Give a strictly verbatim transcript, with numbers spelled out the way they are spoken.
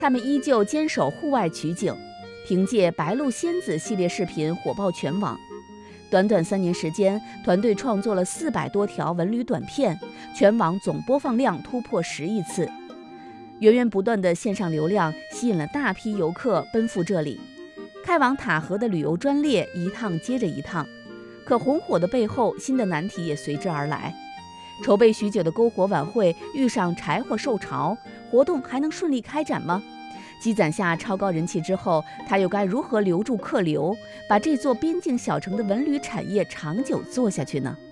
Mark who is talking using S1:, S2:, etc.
S1: 他们依旧坚守户外取景，凭借《白鹿仙子》系列视频火爆全网。短短三年时间，团队创作了四百多条文旅短片，全网总播放量突破十亿次。源源不断的线上流量吸引了大批游客奔赴这里，开往塔河的旅游专列一趟接着一趟。可红火的背后，新的难题也随之而来。筹备许久的篝火晚会遇上柴火受潮，活动还能顺利开展吗？积攒下超高人气之后，它又该如何留住客流，把这座边境小城的文旅产业长久做下去呢？